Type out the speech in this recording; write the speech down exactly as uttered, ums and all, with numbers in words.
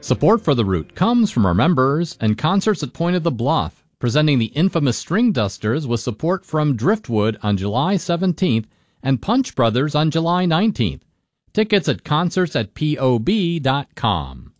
Support for The Root comes from our members and Concerts at Point of the Bluff, presenting the infamous String Dusters with support from Driftwood on July seventeenth and Punch Brothers on July nineteenth. Tickets at concerts at P O B dot com.